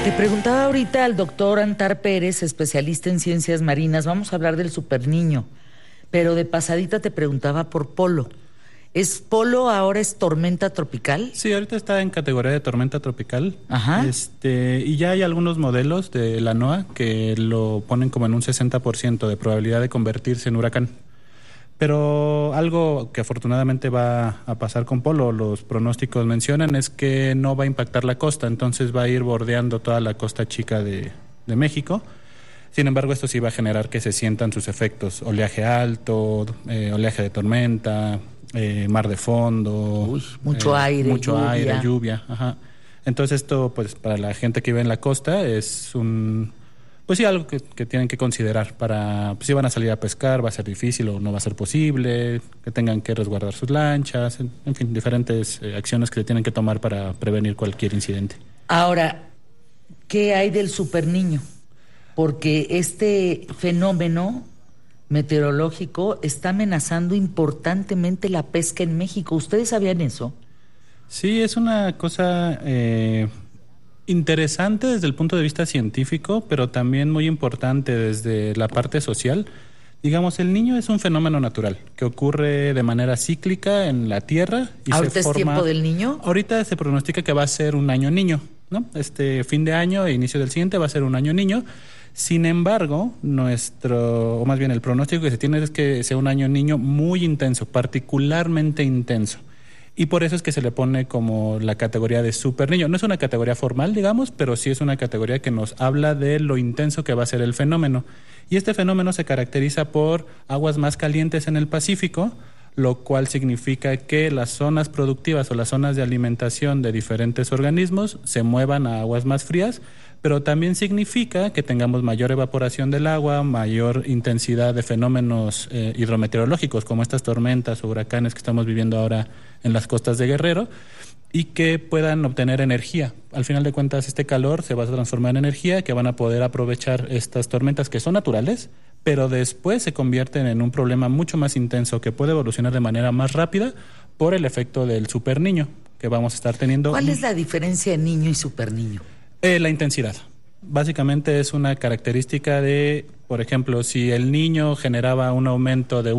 Te preguntaba ahorita al doctor Antar Pérez, especialista en ciencias marinas, vamos a hablar del superniño, pero de pasadita te preguntaba por Polo. ¿Es Polo ahora es tormenta tropical? Sí, ahorita está en categoría de tormenta tropical. Ajá. Y ya hay algunos modelos de la NOAA que lo ponen como en un 60% de probabilidad de convertirse en huracán. Pero algo que afortunadamente va a pasar con Polo, los pronósticos mencionan, es que no va a impactar la costa, entonces va a ir bordeando toda la costa chica de México. Sin embargo, esto sí va a generar que se sientan sus efectos: oleaje alto, oleaje de tormenta, mar de fondo, mucho aire, lluvia. Ajá. Entonces esto, pues, para la gente que vive en la costa es pues sí, algo que tienen que considerar para, pues, si van a salir a pescar, va a ser difícil o no va a ser posible, que tengan que resguardar sus lanchas, en fin, diferentes acciones que se tienen que tomar para prevenir cualquier incidente. Ahora, ¿qué hay del superniño? Porque este fenómeno meteorológico está amenazando importantemente la pesca en México. ¿Ustedes sabían eso? Sí, es una cosa interesante desde el punto de vista científico, pero también muy importante desde la parte social. Digamos, el niño es un fenómeno natural que ocurre de manera cíclica en la Tierra. Y ¿Ahorita es tiempo del niño? Ahorita se pronostica que va a ser un año niño, ¿no? Fin de año e inicio del siguiente va a ser un año niño. Sin embargo, o más bien el pronóstico que se tiene es que sea un año niño muy intenso, particularmente intenso. Y por eso es que se le pone como la categoría de superniño. No es una categoría formal, digamos, pero sí es una categoría que nos habla de lo intenso que va a ser el fenómeno. Y este fenómeno se caracteriza por aguas más calientes en el Pacífico, lo cual significa que las zonas productivas o las zonas de alimentación de diferentes organismos se muevan a aguas más frías, pero también significa que tengamos mayor evaporación del agua, mayor intensidad de fenómenos hidrometeorológicos como estas tormentas o huracanes que estamos viviendo ahora en las costas de Guerrero, y que puedan obtener energía. Al final de cuentas, este calor se va a transformar en energía, que van a poder aprovechar estas tormentas que son naturales, pero después se convierten en un problema mucho más intenso que puede evolucionar de manera más rápida por el efecto del superniño que vamos a estar teniendo. ¿Cuál es la diferencia de niño y superniño? La intensidad. Básicamente es una característica de, por ejemplo, si el niño generaba un aumento de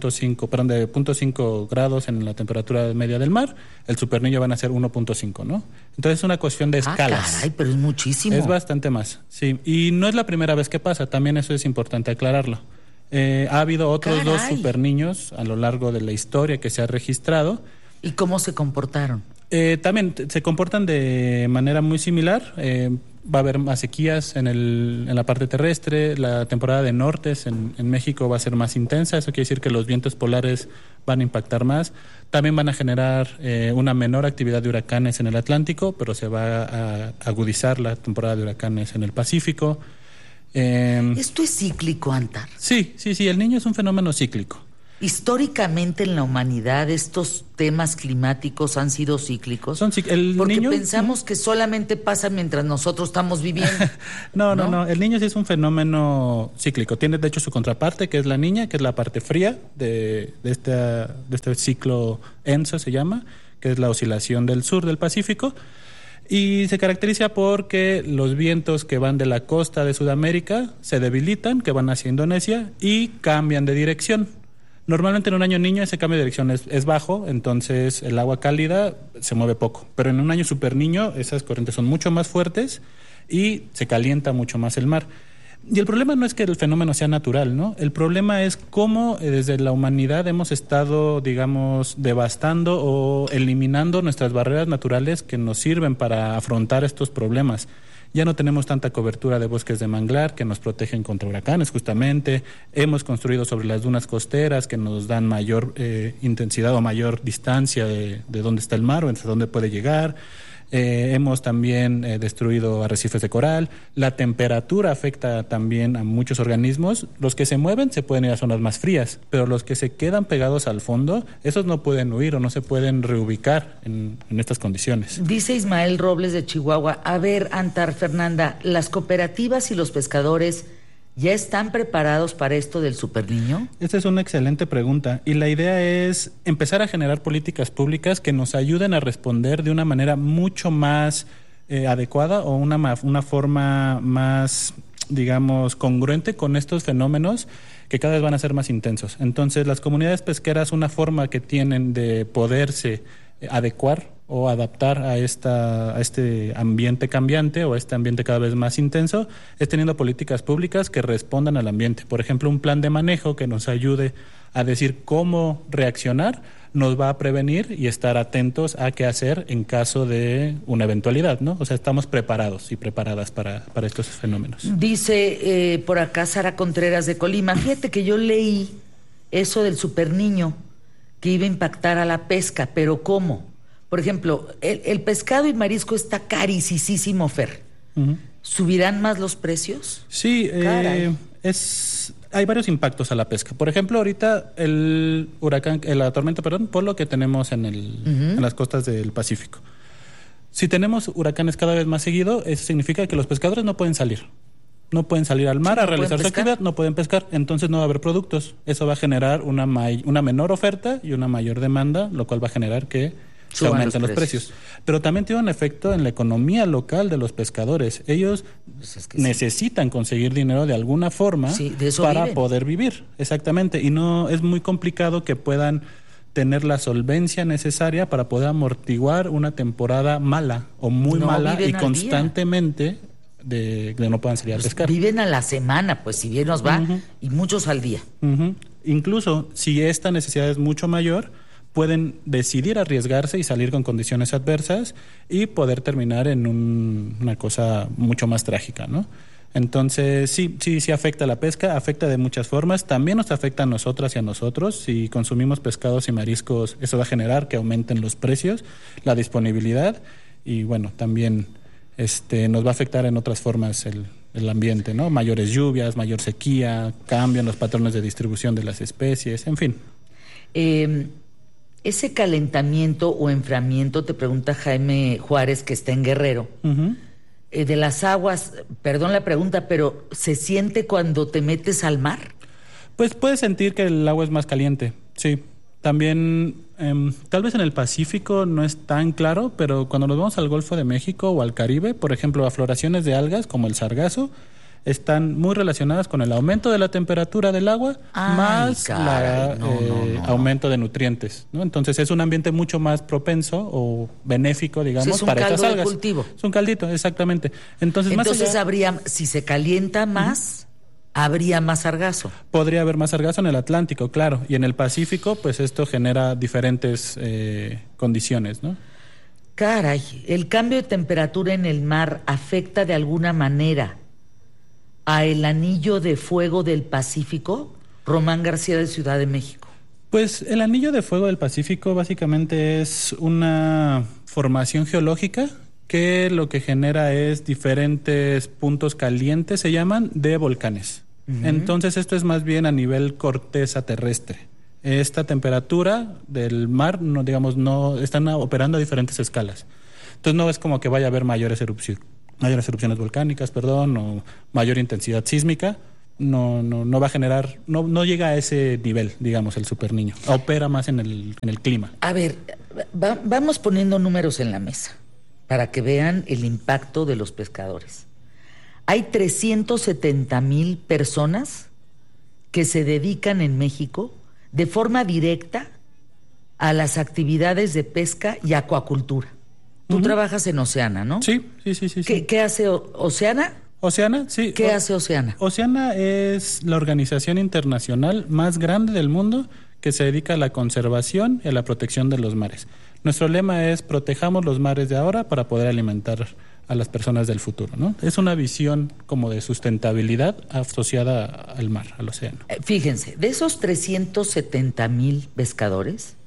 0.5 grados en la temperatura media del mar, el superniño van a ser 1.5, ¿no? Entonces es una cuestión de escalas. Caray, pero es muchísimo. Es bastante más, sí. Y no es la primera vez que pasa, también eso es importante aclararlo. Ha habido otros dos superniños a lo largo de la historia que se ha registrado. ¿Y cómo se comportaron? También se comportan de manera muy similar. Va a haber más sequías en la parte terrestre. La temporada de nortes en México va a ser más intensa. Eso quiere decir que los vientos polares van a impactar más. También van a generar una menor actividad de huracanes en el Atlántico, pero se va a agudizar la temporada de huracanes en el Pacífico. ¿Esto es cíclico, Antar? Sí. El niño es un fenómeno cíclico. Históricamente en la humanidad estos temas climáticos han sido cíclicos. Porque pensamos que solamente pasa mientras nosotros estamos viviendo. No. El niño sí es un fenómeno cíclico. Tiene de hecho su contraparte, que es la niña, que es la parte fría de este ciclo ENSO se llama, que es la oscilación del sur del Pacífico. Y se caracteriza porque los vientos que van de la costa de Sudamérica se debilitan, que van hacia Indonesia y cambian de dirección. Normalmente en un año niño ese cambio de dirección es bajo, entonces el agua cálida se mueve poco. Pero en un año super niño esas corrientes son mucho más fuertes y se calienta mucho más el mar. Y el problema no es que el fenómeno sea natural, ¿no? El problema es cómo desde la humanidad hemos estado, digamos, devastando o eliminando nuestras barreras naturales que nos sirven para afrontar estos problemas. Ya no tenemos tanta cobertura de bosques de manglar que nos protegen contra huracanes, justamente. Hemos construido sobre las dunas costeras que nos dan mayor intensidad o mayor distancia de dónde está el mar o hasta dónde puede llegar. Hemos también destruido arrecifes de coral. La temperatura afecta también a muchos organismos. Los que se mueven se pueden ir a zonas más frías, pero los que se quedan pegados al fondo, esos no pueden huir o no se pueden reubicar en estas condiciones. Dice Ismael Robles de Chihuahua: a ver, Antar, Fernanda, ¿las cooperativas y los pescadores ya están preparados para esto del superniño? Esta es una excelente pregunta y la idea es empezar a generar políticas públicas que nos ayuden a responder de una manera mucho más adecuada o una forma más, digamos, congruente con estos fenómenos que cada vez van a ser más intensos. Entonces, las comunidades pesqueras, una forma que tienen de poderse adecuar o adaptar a este ambiente cambiante o a este ambiente cada vez más intenso es teniendo políticas públicas que respondan al ambiente. Por ejemplo, un plan de manejo que nos ayude a decir cómo reaccionar nos va a prevenir y estar atentos a qué hacer en caso de una eventualidad, ¿no? O sea, estamos preparados y preparadas para estos fenómenos. Dice por acá Sara Contreras de Colima, fíjate que yo leí eso del superniño que iba a impactar a la pesca, pero ¿cómo? Por ejemplo, el pescado y marisco está carísimo, Fer. Uh-huh. ¿Subirán más los precios? Sí, hay varios impactos a la pesca. Por ejemplo, ahorita la tormenta Polo que tenemos en las costas del Pacífico. Si tenemos huracanes cada vez más seguido, eso significa que los pescadores no pueden salir. No pueden salir al mar a realizar su actividad, no pueden pescar, entonces no va a haber productos. Eso va a generar una menor oferta y una mayor demanda, lo cual va a generar que se aumenten los precios. Pero también tiene un efecto en la economía local de los pescadores. Ellos necesitan conseguir dinero de alguna forma para poder vivir. Exactamente. Y no es muy complicado que puedan tener la solvencia necesaria para poder amortiguar una temporada mala o muy mala y constantemente de no puedan salir a pescar. Viven a la semana, pues si bien nos va, y muchos al día. Incluso si esta necesidad es mucho mayor, pueden decidir arriesgarse y salir con condiciones adversas y poder terminar en una cosa mucho más trágica, ¿no? Entonces, sí afecta a la pesca, afecta de muchas formas. También nos afecta a nosotras y a nosotros. Si consumimos pescados y mariscos, eso va a generar que aumenten los precios, la disponibilidad y, bueno, también nos va a afectar en otras formas el ambiente, ¿no? Mayores lluvias, mayor sequía, cambian los patrones de distribución de las especies, en fin. Ese calentamiento o enfriamiento, te pregunta Jaime Juárez, que está en Guerrero, de las aguas, perdón la pregunta, pero ¿se siente cuando te metes al mar? Pues puedes sentir que el agua es más caliente, sí. También, tal vez en el Pacífico no es tan claro, pero cuando nos vamos al Golfo de México o al Caribe, por ejemplo, afloraciones de algas como el sargazo, están muy relacionadas con el aumento de la temperatura del agua más aumento de nutrientes, ¿no? Entonces es un ambiente mucho más propenso o benéfico, digamos, para estas algas. Es un caldo de cultivo. Es un caldito, exactamente. Entonces habría, si se calienta más, habría más sargazo. Podría haber más sargazo en el Atlántico, claro. Y en el Pacífico, pues esto genera diferentes condiciones, ¿no? Caray, ¿el cambio de temperatura en el mar afecta de alguna manera a el anillo de fuego del Pacífico? Román García de Ciudad de México. Pues el anillo de fuego del Pacífico básicamente es una formación geológica que lo que genera es diferentes puntos calientes, se llaman, de volcanes. Entonces esto es más bien a nivel corteza terrestre. Esta temperatura del mar, no están operando a diferentes escalas. Entonces no es como que vaya a haber mayores erupciones volcánicas, o mayor intensidad sísmica. No va a generar, no llega a ese nivel, digamos, el superniño. Opera más en el clima. A ver, vamos poniendo números en la mesa para que vean el impacto de los pescadores. Hay 370,000 personas que se dedican en México de forma directa a las actividades de pesca y acuacultura. Tú trabajas en Oceana, ¿no? Sí. ¿Qué hace Oceana? Oceana, sí. ¿Qué hace Oceana? Oceana es la organización internacional más grande del mundo que se dedica a la conservación y a la protección de los mares. Nuestro lema es: protejamos los mares de ahora para poder alimentar a las personas del futuro, ¿no? Es una visión como de sustentabilidad asociada al mar, al océano. Fíjense, de esos 370,000 pescadores,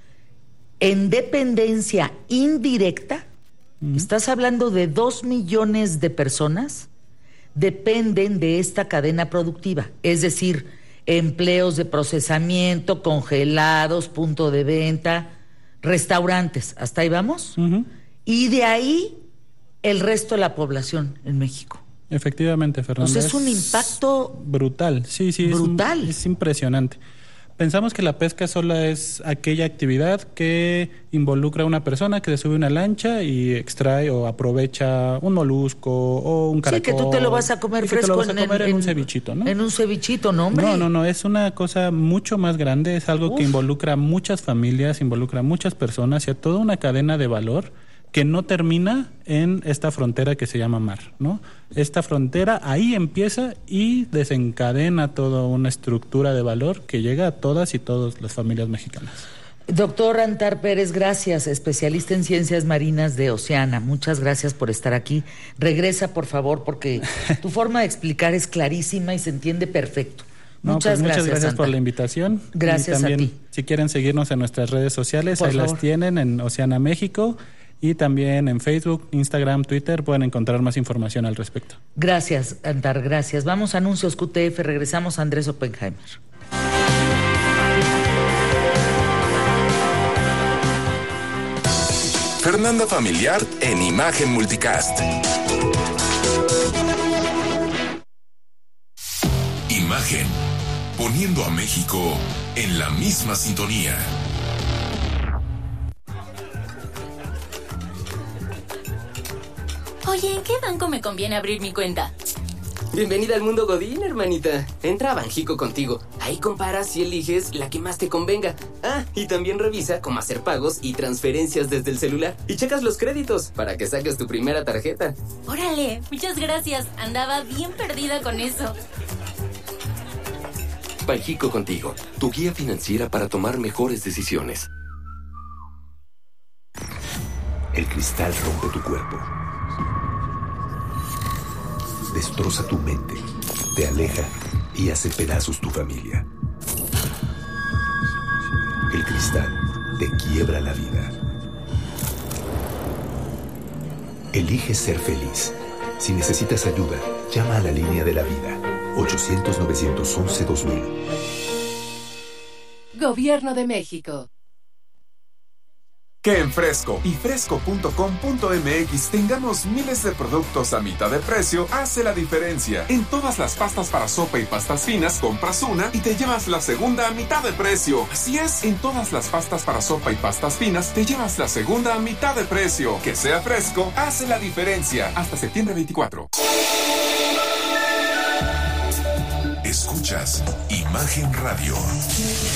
en dependencia indirecta, estás hablando de 2 millones de personas dependen de esta cadena productiva, es decir, empleos de procesamiento, congelados, punto de venta, restaurantes, ¿hasta ahí vamos? Y de ahí el resto de la población en México. Efectivamente, Fernanda. Pues es un impacto brutal, sí, brutal. Es impresionante. Pensamos que la pesca solo es aquella actividad que involucra a una persona que se sube a una lancha y extrae o aprovecha un molusco o un caracol. Sí, que tú te lo vas a comer fresco. Que te lo vas a comer en un cevichito, ¿no? En un cevichito, ¿no, hombre? No, es una cosa mucho más grande, es algo que involucra a muchas familias, involucra a muchas personas y a toda una cadena de valor que no termina en esta frontera que se llama mar, ¿no? Esta frontera ahí empieza y desencadena toda una estructura de valor que llega a todas y todas las familias mexicanas. Doctor Antar Pérez, gracias, especialista en ciencias marinas de Oceana. Muchas gracias por estar aquí. Regresa, por favor, porque tu forma de explicar es clarísima y se entiende perfecto. Muchas gracias por la invitación. Gracias y también, a ti. Si quieren seguirnos en nuestras redes sociales, por ahí favor. Las tienen en Oceana México. Y también en Facebook, Instagram, Twitter pueden encontrar más información al respecto. Gracias, Antar, gracias. Vamos a anuncios QTF, regresamos a Andrés Oppenheimer. Fernanda Familiar en Imagen Multicast. Imagen, poniendo a México en la misma sintonía. Oye, ¿en qué banco me conviene abrir mi cuenta? Bienvenida al mundo Godín, hermanita. Entra a Banjico Contigo. Ahí comparas y eliges la que más te convenga. Ah, y también revisa cómo hacer pagos y transferencias desde el celular. Y checas los créditos para que saques tu primera tarjeta. Órale, muchas gracias. Andaba bien perdida con eso. Banjico Contigo, tu guía financiera para tomar mejores decisiones. El cristal rompe tu cuerpo. Destroza tu mente, te aleja y hace pedazos tu familia. El cristal te quiebra la vida. Elige ser feliz. Si necesitas ayuda, llama a la línea de la vida. 800-911-2000. Gobierno de México. Que en Fresco y fresco.com.mx tengamos miles de productos a mitad de precio hace la diferencia. En todas las pastas para sopa y pastas finas, compras una y te llevas la segunda a mitad de precio. Así es, en todas las pastas para sopa y pastas finas, te llevas la segunda a mitad de precio. Que sea Fresco hace la diferencia. Hasta septiembre 24. Escuchas Imagen Radio.